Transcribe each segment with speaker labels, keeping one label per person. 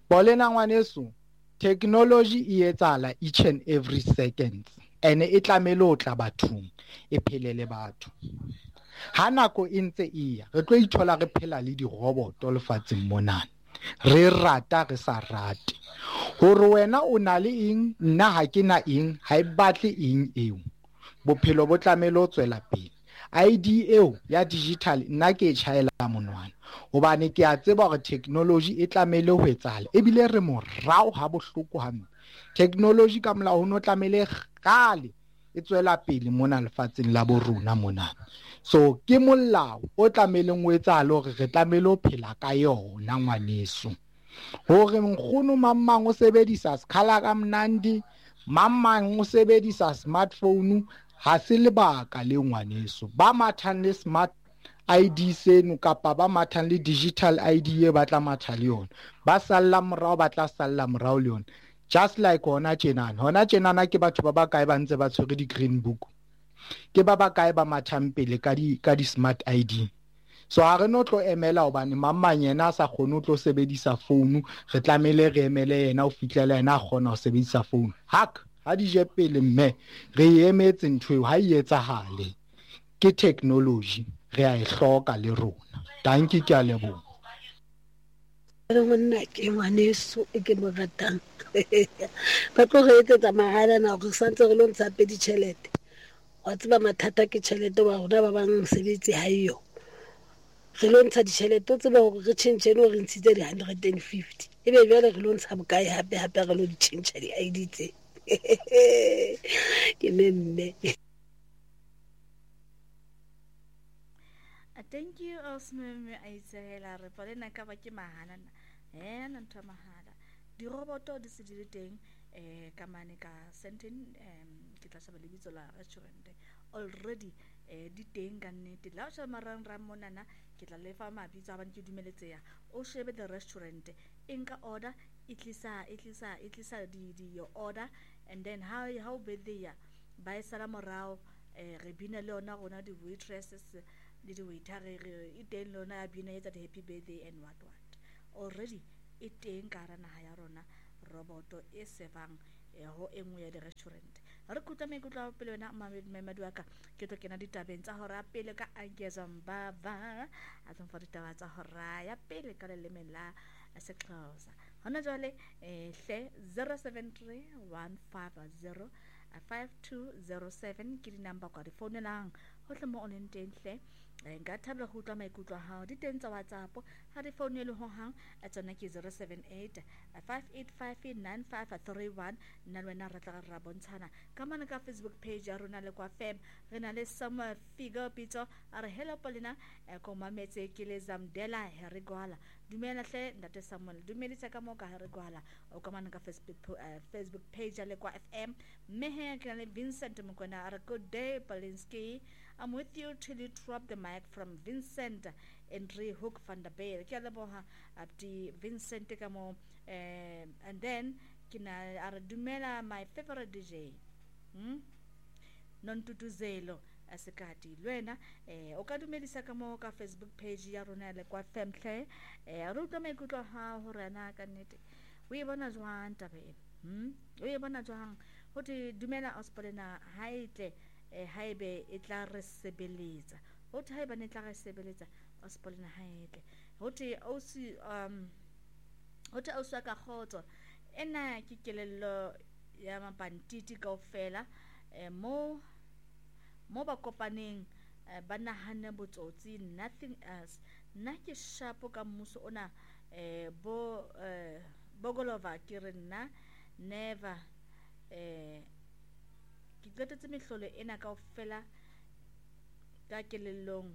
Speaker 1: bolena ngwaneso technology e etsala each and every second ene e tlamele o tla bathong e phelele batho ha nako e ntse e ya re tlo ithola re phela le diroboto lefatsheng monana re rata re sa rate hore wena o na le eng nna ha ke na eng ha e batle eng eo bophelo bo tlamele o tswela pele ID eo ya digital nna ke e tjhaela monwana hobane ke a tseba hore technology e tlamele ho etsahala ebile re morao ha bohloko hampe technology ka molao ho no tlamele gale e tswela pele mona lefatsheng la bo rona mona so ke molao o tlameleng o etsahale hore re tlamele ho phela ka yona ngwaneso hore nkgono mamang o sebedisa skhala ka mnandi mamang o sebedisa smartphone ha se lebaka le ngwaneso ba mathang le smart ID seno kapa ba mathang le digital ID e batla matha le yona ba salla morao ba tla salla morao le yona just like hona tjenana ke batho ba bakae ba ntse ba tshwere di green book ke ba bakae ba mathang pele ka di smart ID so ha re no tlo emela hobane mamang yena a sa kgone ho tlo sebedisa phone re tlamele re emele yena o fitlela yena a kgona ho sebedisa phone hak ha di je pele mme re emetse ntho eo ha e etsahale ke technology re a e hloka le rona danke ke a leboha
Speaker 2: re monna ke ngwaneso e ke mo ratang ba tlo re etsetsa mahala na go santse re lo ntsha pe ditšhelete wa tseba mathata ke tšhelete wa rona ba bang mosebetsi ha iyo re lo ntsha ditšhelete o tseba gore re tšhentšhene o re ntshitse di-150 ebe jale re lo ntsha bokae hape re lo di tšhentšha di-ID tse ke mme
Speaker 3: thank you Osmeme a itsela re polena ka ba ke mahala na ntho mahala diroboto di se di le teng ka mane ka senten ke tla sheba lebitso la restaurant already di teng ka nnete la o marang monana ke tla lefa mabitso a bane ke dumeletseya o shebe the restaurant nka order e tlisa di your order and then how be there ba e sala morao re bina le ona rona di waitresses le di waiter re e teng lona ya bina etsa di happy birthday and what already e teng ka rana ha ya rona roboto e sevang ho engwe ya di restaurant re kutla me kutla pele wena mamedi wa ka ke tlo kena ditabeng tsa hora pele ka Angeza Mbaba a tsong fa ditaba tsa hora ya pele ka leleme la Sexhosa hona jwale hle 073 150 5207 ke di number kwa di phone lang ho hle mo on teng hle nka thabela go utlwa maikutlo a hao di teng tsa WhatsApp ha di phone le ho hang a tsona ke 078 585 9531 nna le wena re tla ra bontshana ka mana ka Facebook page ya rona le kwa fam re na le some figure pitso a re hello Polina ko mametse ke le Zamdela Herigwala dumela hle ndate Samuel dumedisa ka mo ka Herigwala o ka mana ka Facebook page ya le kwa FM mehe ke na le Vincent Mokona a re good day Polinsky I'm with you till you drop the mic from Vincent Henry Hook van der Bale ke a leboha abdi Vincent ka mo and then kina a dumela my favorite DJ Nontutuzelo asekati lwena o ka dumedisa ka mo ka Facebook page ya rona le kwa famhle re utlwa maikutlo ha ho rena ka nnete o e bona jwang tabe o e bona jwang ho di dumela Ospolina ha itle haebe e tla re sebeletsa ho thi haeba ne tla re sebeletsa Ospolina ha itle ho thi ausi ka khotso ena ke kelello ya mapantiti kaofela mo ba kopaneng ba nahana botsotsi nothing else nna ke shapo ka mmuso ona Bogolova ke re nna never ke qetetse mehlolo ena kaofela ka kelellong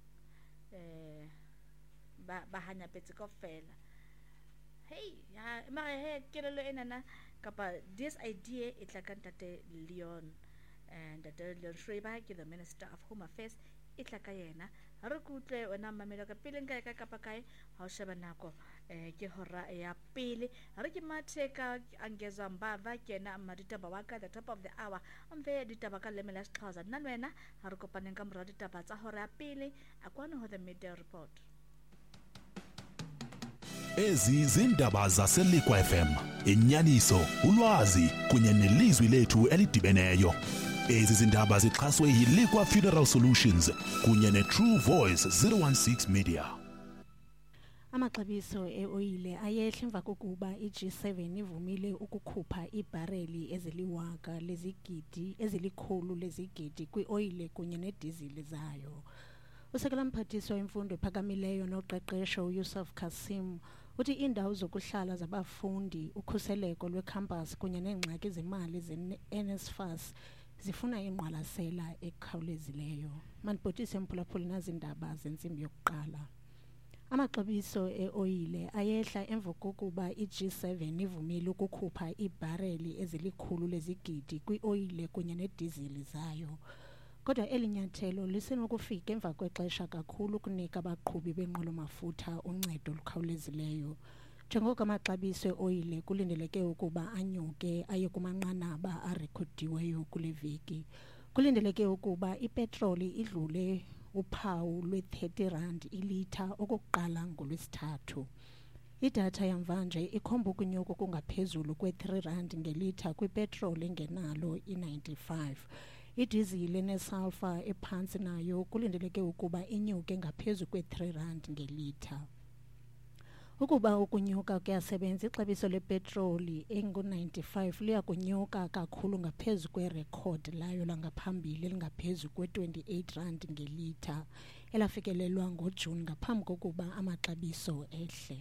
Speaker 3: ba hanya petse kaofela hey ya mara he kelello ena na kapa this idea e tla ka ntate Leon and the Leon Schreiber ke the Minister of Home Affairs e tla ka yena re kutle wena mamela ka pele nka ka kapa kae ha o sheba nako ke hora ya pele re ke mathe ka Angeza Mbava ke na maditaba wa ka the top of the hour ambe ditaba ka lemela Sixhosa nna wena ha re kopaneng ka mora ditaba tsa hora ya pele a kwana ho the media report
Speaker 4: Ezi zindaba zaseLikwa FM, inyaniso, ulwazi kunye nelizwi lethu elidibeneyo. Ezi zindaba zixhaswe yiLikwa Funeral Solutions kunye neTrue Voice 016 Media.
Speaker 5: Amaxabiso eoyile ayehla emva kokuba iG7 ivumile ukukhupha ibareli eziliwaka lezigidi ezilikhulu lezigidi kwi-oyile kunye nedizili zayo. Usekela mphathiswa wemfundo ephakamileyo noqeqesho uYusuf Kasim uthi iindawo zokuhlala zabafundi, ukhuseleko lwekhampasi kunye neengxaki zemali ze-NSFAS zifuna ingqwalasela ekhawulezileyo. Mandibhotise mphulaphuli nazindaba zentsimbi yokuqala. Amaxabiso eoyile ayehla emva kokuba iG7 ivumile ukukhupha ibareli ezilikhulu lezigidi kwi-oyile kunye nedizili zayo. Kodwa elinyathelo lisenokufika emva kwexesha kakhulu ukunika abaqhubi benqwelomafutha uncedo olukhawulezileyo. Njengoko amaxabiso eoyile kulindeleke ukuba anyuke aye kumanqanaba arekhodiweyo kule veki. Kulindeleke ukuba ipetroli idlule uphawu lwe-R30 ilitha okokuqala ngolwesithathu. Idatha yamvanje ikhomba ukunyuka kungaphezulu kwe-R3 ngelitha kwipetroli engenalo i-95. Idizili nesulfur ephantsi nayo kulindeleke ukuba inyuke ngaphezu kwe-R3 ngelitha. Ukuba ukunyuka kuyasebenza, ixabiso lepetroli engu-95 liya kunyuka kakhulu ngaphezu kwerekhodi layo langaphambili elingaphezu kwe-R28 ngelitha elafikelelwa ngoJuni ngaphambi kokuba amaxabiso ehle.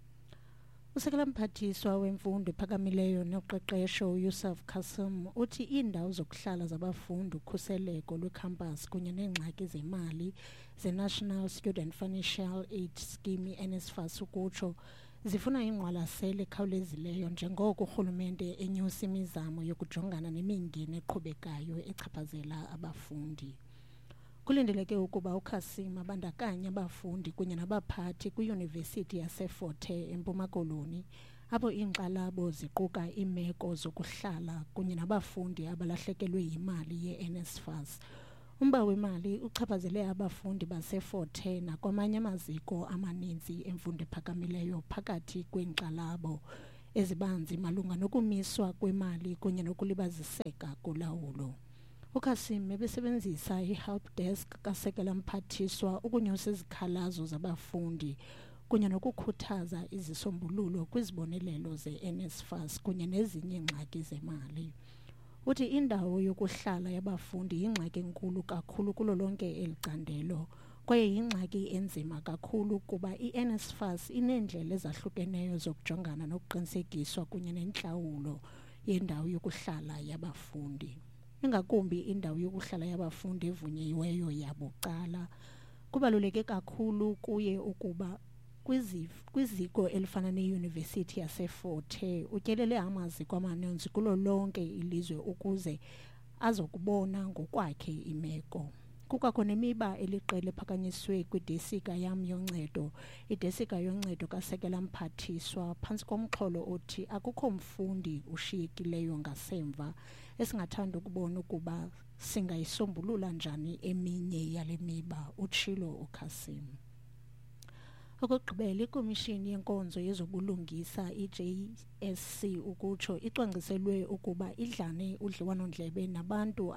Speaker 5: Usekela mphathiswa wemfundo ephakamileyo noqeqesho uYusuf Kasim uthi iindawo zokuhlala zabafundi, ukhuseleko lwekhampasi kunye neengxaki zemali ze-National Student Financial Aid Scheme NSFAS ukutsho zifuna ingqwalasela ekhawulezileyo njengoko urhulumente enyusa imizamo yokujongana nemingeni eqhubekayo echaphazela abafundi. Kulindeleke ukuba uKasim abandakanya abafundi kunye nabaphathi kwiyunivesithi yaseFort Hare eMpuma Koloni, apho iinkxalabo ziquka iimeko zokuhlala kunye nabafundi abalahlekelwe yimali ye-NSFAS. Umba wemali uchaphazele abafundi baseFort Hare nakwamanye amaziko amaninzi emfundo ephakamileyo phakathi kweenkxalabo ezibanzi malunga nokumiswa kwemali kunye nokulibaziseka kolawulo. uKasim ebesebenzisa i-help desk kasekela mphathiswa ukunyusa izikhalazo zabafundi kunye nokukhuthaza izisombululo kwizibonelelo ze-NSFAS kunye nezinye ingxaki zemali. Uthi indawo yokuhlala yabafundi yingxaki enkulu kakhulu kulo lonke eli candelo, kwaye yingxaki enzima kakhulu kuba i-NSFAS ineendlela ezahlukeneyo zokujongana nokuqinisekiswa kunye nentlawulo yendawo yokuhlala yabafundi. Ingakumbi indawo yokuhlala yabafundi evunyiweyo yabucala. Kubaluleke kakhulu kuye ukuba kwiziko elifana neyunivesithi yaseFort Hare utyelele amaziko amaninzi kulo lonke ilizwe ukuze azokubona ngokwakhe imeko. Kukwakho nemiba eliqela ephakanyiswe kwidesika yam yoncedo, idesika yoncedo kasekela mphathiswa phantsi komxholo othi akukho mfundi ushiyekileyo ngasemva, esingathanda ukubona ukuba singayisombulula njani eminye yale miba, utshilo uKasim. Okugqibela, ikomishini yenkonzo yezobulungisa i-JSC ukutsho icwangciselwe ukuba idlane udliwano-ndlebe nabantu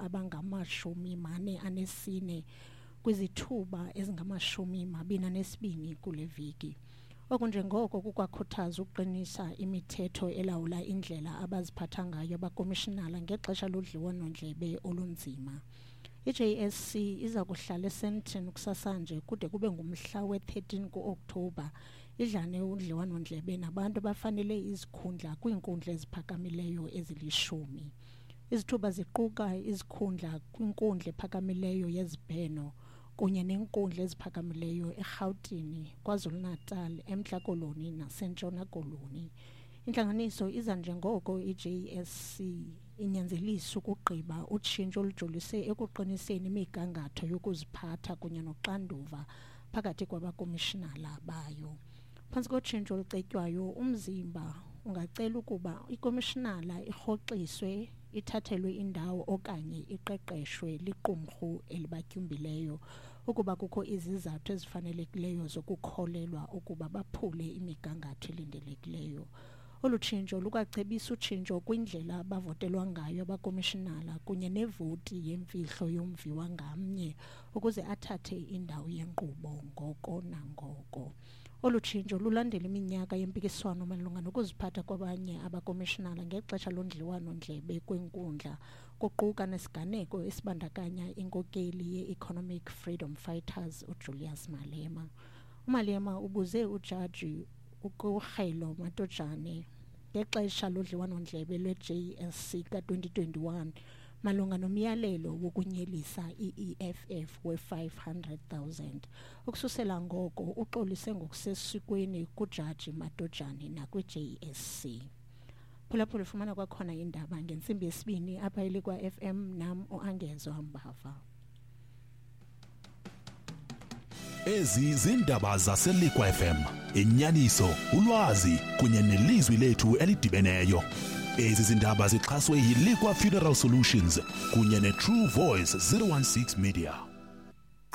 Speaker 5: abangama-44 kwizithuba ezingama-22 kule veki. Okunjengoko kukwakhuthaza ukuqinisa imithetho elawula indlela abaziphatha ngayo abakomishinala ngexesha lodliwano-ndlebe olunzima. I-JSC iza kuhlala eSandton kusasanje kude kube ngumhla we-13 ku-Oktoba idlane udliwano-ndlebe nabantu abafanele izikhundla kwiinkundla eziphakamileyo ezili-10. Izithuba ziquka izikhundla kwinkundla ephakamileyo yezibheno kunye neenkundla eziphakamileyo eRhawutini, KwaZulu-Natal, eMntla Koloni naseNtshona Koloni. Intlanganiso iza njengoko i-JSC inyanzelisa ukugqiba utshintsho olujolise ekuqiniseni imigangatho yokuziphatha kunye noxanduva phakathi kwabakomishinala bayo. Phantsi kotshintsho olucetywayo, umzimba ungacela ukuba ikomishinala irhoxiswe, ithathelwe indawo okanye iqeqeshwe liqumrhu elibatyumbileyo ukuba kukho izizathu ezifanelekileyo zokukholelwa ukuba baphule imigangatho elindelekileyo. Olu tshintsho lukwacebisa utshintsho kwindlela bavotelwa ngayo abakomishinala kunye nevoti yemfihlo yomviwa ngamnye ukuze athathe indawo yenkqubo ngoko nangoko. Olu tshintsho lulandela iminyaka yempikiswano malunga nokuziphatha kwabanye abakomishinala ngexesha londliwano-ndlebe kwenkundla, kuquka nesiganeko esibandakanya inkokeli ye-Economic Freedom Fighters uJulius Malema. uMalema ubuze ujaji uKurhelo Matojane ngexesha lodliwano-ndlebe lwe-JSC ka-2021 malunga nomyalelo wokunyelisa i-EFF we-500,000. Ukususela ngoko uxolise ngokusesikweni kujaji Matojane nakwi-JSC. Phulaphula ufumana kwakhona indaba ngentsimbi yesibini apha iLikwa FM, nam uAngezwa Mbava.
Speaker 4: Ezi zindaba zaseLikwa FM, inyaniso, ulwazi kunye nelizwi lethu elidibeneyo. Ezi zindaba zixhaswe yiLikwa Funeral Solutions kunye neTrue Voice 016 Media.